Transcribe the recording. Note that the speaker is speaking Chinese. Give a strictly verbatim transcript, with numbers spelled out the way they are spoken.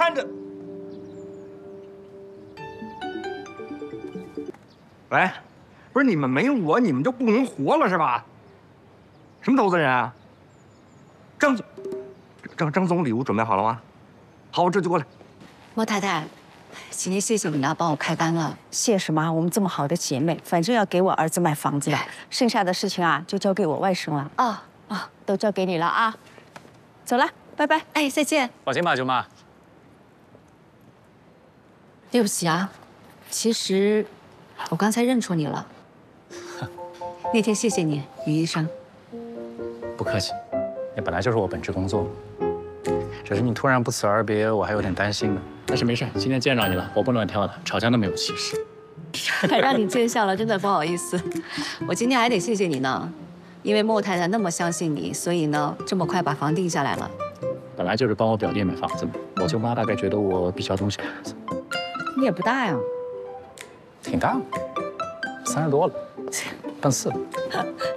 看着。喂，不是你们没有我，你们就不能活了是吧？什么投资人啊？张总，张张总礼物准备好了吗？好，我这就过来。 莫太太，今天谢谢你啊，帮我开单了。 谢什么？我们这么好的姐妹，反正要给我儿子买房子的，剩下的事情啊，就交给我外甥了。 啊啊， 都交给你了啊！走了，拜拜。 哎，再见。 放心吧，舅妈。 对不起啊，其实我刚才认出你了。那天谢谢你，于医生。 不客气，那本来就是我本职工作。只是你突然不辞而别，我还有点担心呢。但是没事，今天见着你了，活蹦乱跳的，吵架那么有气势。 还让你见笑了，真的不好意思。我今天还得谢谢你呢，因为莫太太那么相信你，所以呢，这么快把房定下来了。 本来就是帮我表弟买房子嘛，我舅妈大概觉得我比较懂小孩子。 你也不大呀。 挺大，三十多了，奔四了。